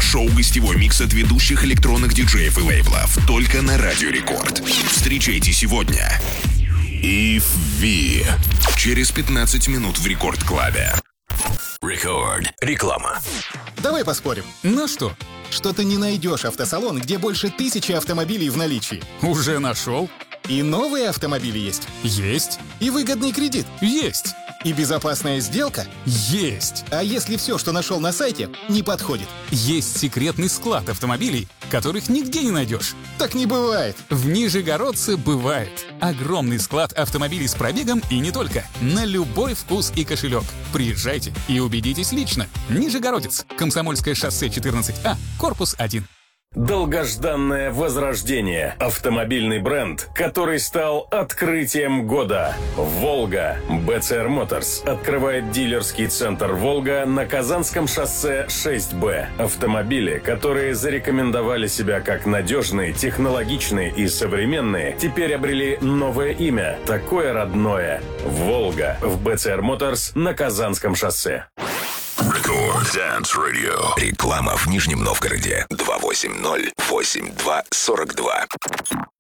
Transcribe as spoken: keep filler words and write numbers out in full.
Шоу-гостевой микс от ведущих электронных диджеев и лейблов. Только на Радио Рекорд. Встречайте сегодня Ив Ви. Через пятнадцать минут в Рекорд Клабе. Рекорд. Реклама. Давай поспорим. На что? Что ты не найдешь автосалон, где больше тысячи автомобилей в наличии. Уже нашел. И новые автомобили есть. Есть. И выгодный кредит. Есть. И безопасная сделка. Есть. А если все, что нашел на сайте, не подходит? Есть секретный склад автомобилей, которых нигде не найдешь. Так не бывает. В Нижегородце бывает. Огромный склад автомобилей с пробегом и не только. На любой вкус и кошелек. Приезжайте и убедитесь лично. Нижегородец. Комсомольское шоссе четырнадцать А, корпус один. Долгожданное возрождение. Автомобильный бренд, который стал открытием года. «Волга». бэ цэ эр Motors открывает дилерский центр «Волга» на Казанском шоссе шесть Б. Автомобили, которые зарекомендовали себя как надежные, технологичные и современные, теперь обрели новое имя, такое родное. «Волга» в бэ цэ эр Motors на Казанском шоссе. Рекорд Dance Radio. Реклама в Нижнем Новгороде. два восемь ноль восемь два сорок два.